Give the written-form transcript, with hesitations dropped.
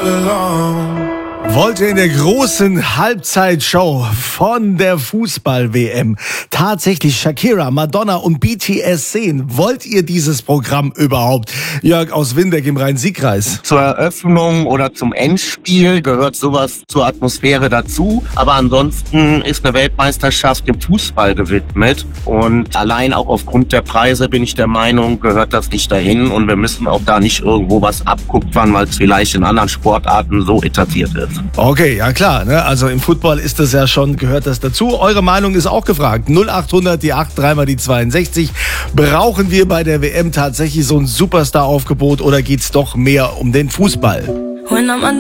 Wollt ihr in der großen Halbzeitshow von der Fußball-WM tatsächlich Shakira, Madonna und BTS sehen? Wollt ihr dieses Programm überhaupt? Jörg aus Windeck im Rhein-Sieg-Kreis. Zur Eröffnung oder zum Endspiel gehört sowas zur Atmosphäre dazu. Aber ansonsten ist eine Weltmeisterschaft dem Fußball gewidmet. Und allein auch aufgrund der Preise bin ich der Meinung, gehört das nicht dahin. Und wir müssen auch da nicht irgendwo was abkupfern, weil es vielleicht in anderen Sportarten so etabliert ist. Okay, ja klar, ne? Also im Football ist das ja schon, gehört das dazu. Eure Meinung ist auch gefragt. 0800, die 8, dreimal die 62. Brauchen wir bei der WM tatsächlich so ein Superstar-Aufgebot oder geht's doch mehr um den Fußball?